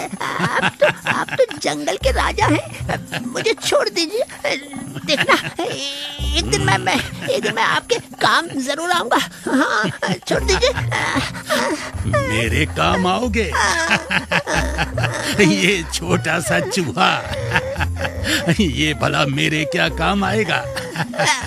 आप तो जंगल के राजा हैं, मुझे छोड़ दीजिए। देखना एक दिन मैं आपके काम जरूर आऊंगा। हाँ, छोड़ दीजिए। मेरे काम आओगे? ये छोटा सा चूहा ये भला मेरे क्या काम आएगा?